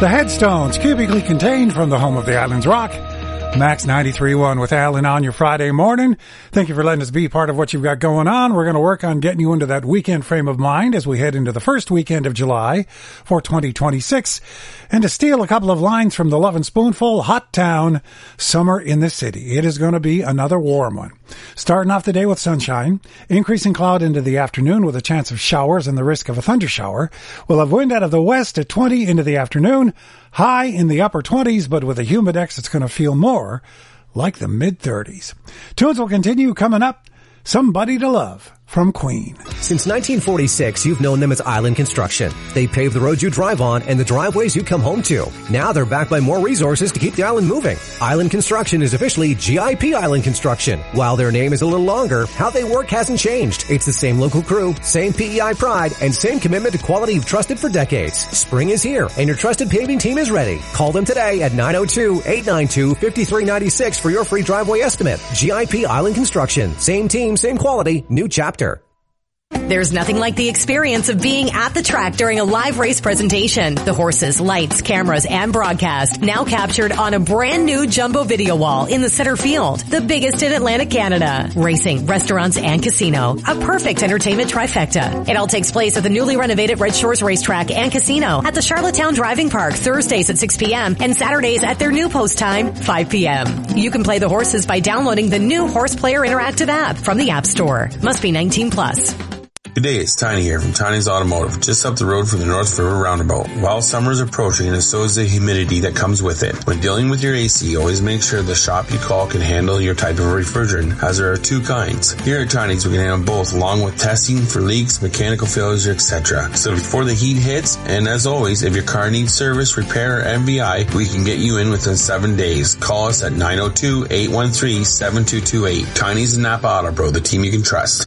The Headstones, cubically contained from the home of the Islands Rock. Max 93.1 with Alan on your Friday morning. Thank you for letting us be part of what you've got going on. We're going to work on getting you into that weekend frame of mind as we head into the first weekend of July for 2026. And to steal a couple of lines from the Lovin' Spoonful, Hot Town, Summer in the City. It is going to be another warm one. Starting off the day with sunshine, increasing cloud into the afternoon with a chance of showers and the risk of a thundershower. We'll have wind out of the west at 20 into the afternoon, high in the upper 20s, but with a humidex it's going to feel more like the mid-30s. Tunes will continue coming up. Somebody to Love from Queen. Since 1946, you've known them as Island Construction. They pave the roads you drive on and the driveways you come home to. Now they're backed by more resources to keep the island moving. Island Construction is officially GIP Island Construction. While their name is a little longer, how they work hasn't changed. It's the same local crew, same PEI pride, and same commitment to quality you've trusted for decades. Spring is here, and your trusted paving team is ready. Call them today at 902-892-5396 for your free driveway estimate. GIP Island Construction. Same team, same quality, new chapter. There's nothing like the experience of being at the track during a live race presentation. The horses, lights, cameras, and broadcast now captured on a brand new jumbo video wall in the center field, the biggest in Atlantic Canada. Racing, restaurants, and casino. A perfect entertainment trifecta. It all takes place at the newly renovated Red Shores Racetrack and Casino at the Charlottetown Driving Park Thursdays at 6 p.m. and Saturdays at their new post time, 5 p.m. You can play the horses by downloading the new Horse Player Interactive app from the App Store. Must be 18 plus. Good day, it's Tiny here from Tiny's Automotive, just up the road from the North River Roundabout. While summer is approaching, and so is the humidity that comes with it. When dealing with your AC, always make sure the shop you call can handle your type of refrigerant, as there are two kinds. Here at Tiny's, we can handle both, along with testing for leaks, mechanical failures, etc. So before the heat hits, and as always, if your car needs service, repair, or MVI, we can get you in within 7 days. Call us at 902-813-7228. Tiny's and Napa Auto Pro, the team you can trust.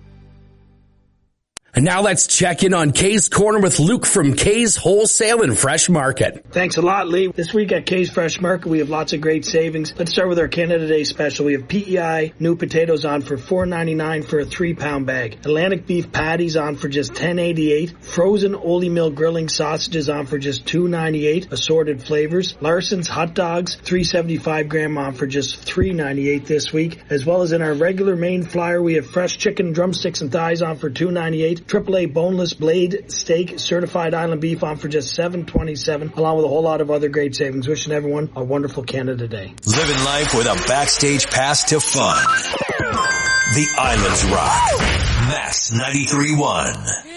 And now let's check in on Kay's Corner with Luke from Kay's Wholesale and Fresh Market. Thanks a lot, Lee. This week at Kay's Fresh Market, we have lots of great savings. Let's start with our Canada Day special. We have PEI new potatoes on for $4.99 for a 3-pound bag. Atlantic beef patties on for just $10.88. Frozen Ole Mill grilling sausages on for just $2.98. Assorted flavors. Larson's hot dogs, 375 gram on for just $3.98 this week. As well as in our regular main flyer, we have fresh chicken, drumsticks, and thighs on for $2.98. AAA boneless blade steak certified island beef on for just $7.27, along with a whole lot of other great savings. Wishing everyone a wonderful Canada Day. Living life with a backstage pass to fun. The Islands Rock. Max 93.1.